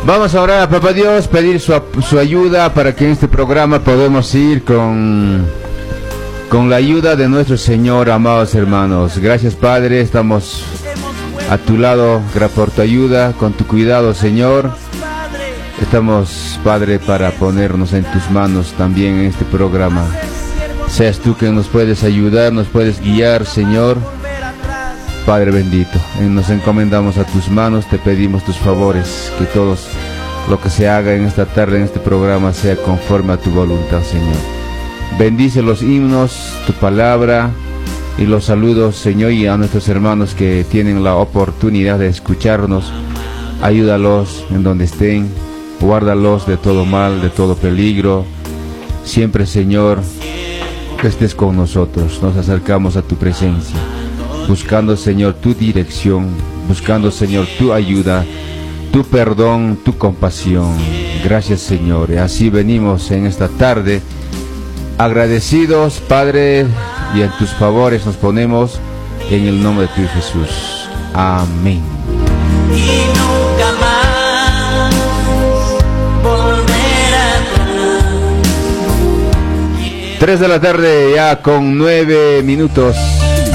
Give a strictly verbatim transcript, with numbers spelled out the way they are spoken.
Vamos ahora a Papá Dios, pedir su, su ayuda para que en este programa podamos ir con, con la ayuda de nuestro Señor, amados hermanos. Gracias, Padre, estamos a tu lado, gracias por tu ayuda, con tu cuidado, Señor. Estamos, Padre, para ponernos en tus manos también en este programa. Seas tú quien nos puedes ayudar, nos puedes guiar, Señor. Padre bendito, nos encomendamos a tus manos, te pedimos tus favores, que todo lo que se haga en esta tarde, en este programa, sea conforme a tu voluntad, Señor. Bendice los himnos, tu palabra y los saludos, Señor, y a nuestros hermanos que tienen la oportunidad de escucharnos. Ayúdalos en donde estén, guárdalos de todo mal, de todo peligro. Siempre, Señor, que estés con nosotros. Nos acercamos a tu presencia, buscando, Señor, tu dirección, buscando, Señor, tu ayuda, tu perdón, tu compasión. Gracias, Señor. Y así venimos en esta tarde, agradecidos, Padre, y en tus favores nos ponemos en el nombre de tu Hijo Jesús. Amén. Y nunca más volver atrás. Tres de la tarde, ya con nueve minutos.